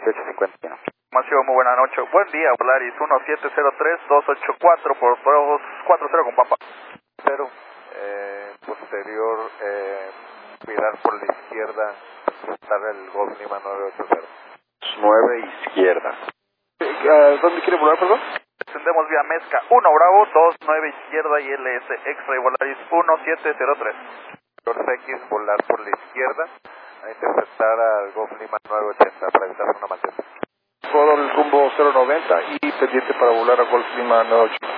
2851. Información, muy buena noche. Buen día, Volaris 1703-284 por 240 con Pampa. 0, posterior, virar por la izquierda, estar el Golf Lima 980. 9 izquierda. ¿Dónde quiere volar, perdón? Descendemos vía Mezca 1 Bravo, 29 izquierda y LS X-Ray Volaris 1703. X, volar por la izquierda, a interceptar al Golf Lima 980 para evitar una mantén. Todo el rumbo 090 y pendiente para volar a Golf Lima 980.